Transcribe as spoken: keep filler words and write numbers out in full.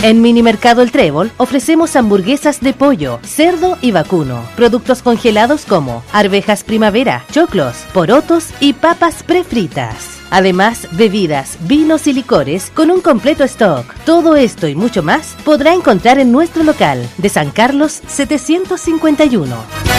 En Minimercado El Trébol ofrecemos hamburguesas de pollo, cerdo y vacuno, productos congelados como arvejas primavera, choclos, porotos y papas prefritas. Además, bebidas, vinos y licores con un completo stock. Todo esto y mucho más podrá encontrar en nuestro local de San Carlos setecientos cincuenta y uno.